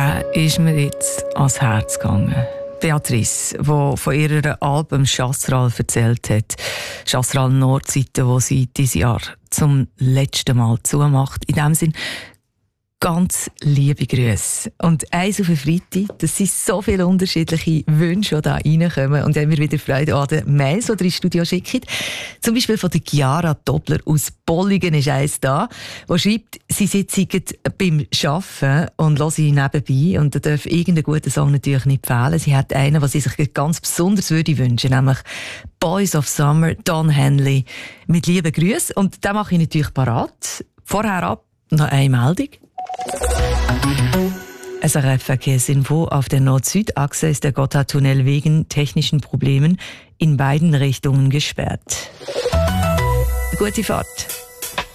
der ist mir jetzt ans Herz gegangen. Beatrice, die von ihrer Album Chasseral erzählt hat. Chasseral Nordseite, wo sie dieses Jahr zum letzten Mal zumacht. In dem Sinn, ganz liebe Grüße. Und eins auf den Freitag, das sind so viele unterschiedliche Wünsche, die da reinkommen. Und haben wir wieder Freude an den Mails, die ihr ins Studio schickt. Zum Beispiel von der Chiara Doppler aus Bollingen ist eins da, die schreibt, sie sitzen beim Arbeiten und hören nebenbei. Und da darf irgendein guter Song natürlich nicht fehlen. Sie hat einen, den sie sich ganz besonders würde wünschen, nämlich Boys of Summer, Don Henley. Mit lieben Grüßen. Und den mache ich natürlich parat. Vorher ab noch eine Meldung. SRF-Verkehrsinfo: Auf der Nord-Süd-Achse ist der Gotthardtunnel wegen technischen Problemen in beiden Richtungen gesperrt. Gute Fahrt.